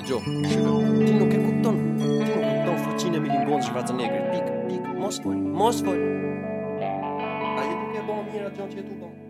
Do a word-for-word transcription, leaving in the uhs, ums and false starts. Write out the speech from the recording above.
Gio, ti non che cotton, ti non che cotton fucina mi lingon Schwarzenegger, pic, pic, mos foi, mos foi. Aí tu que é bom, minha, John, tinha tu bom.